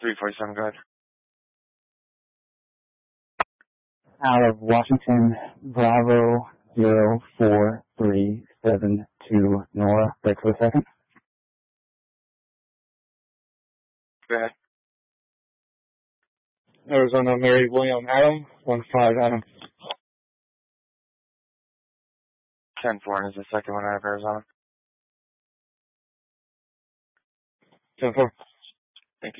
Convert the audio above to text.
347, go ahead. Out of Washington, Bravo 04372, Nora, break for a second. Go ahead. Arizona, Mary William Adam, 15 Adam. 10-4 is the second one out of Arizona. 10-4.